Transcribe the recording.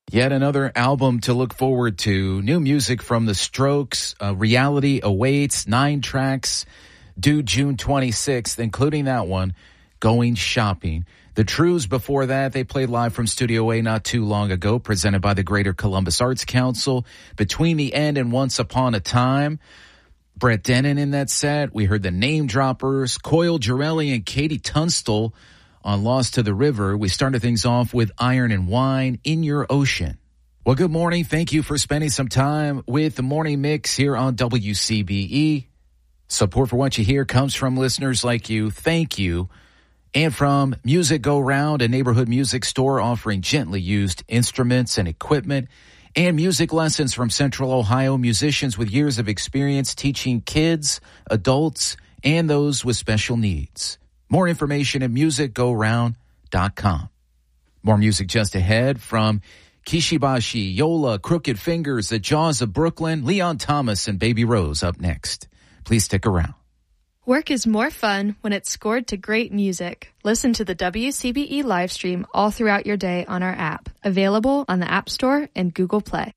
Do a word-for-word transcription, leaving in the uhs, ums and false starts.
Yet another album to look forward to. New music from The Strokes. Uh, Reality awaits. Nine tracks due June twenty-sixth, including that one, Going Shopping. The Trues before that, they played live from Studio A not too long ago, presented by the Greater Columbus Arts Council. Between the End and Once Upon a Time. Brett Dennen in that set. We heard the Name Droppers, Coil Jarelli and Katie Tunstall on Lost to the River. We started things off with Iron and Wine, In Your Ocean. Well, good morning. Thank you for spending some time with the Morning Mix here on W C B E. Support for what you hear comes from listeners like you. Thank you. And from Music Go Round, a neighborhood music store offering gently used instruments and equipment, and music lessons from Central Ohio musicians with years of experience teaching kids, adults, and those with special needs. More information at music go round dot com. More music just ahead from Kishibashi, Yola, Crooked Fingers, The Jaws of Brooklyn, Leon Thomas, and Baby Rose up next. Please stick around. Work is more fun when it's scored to great music. Listen to the W C B E live stream all throughout your day on our app, available on the App Store and Google Play.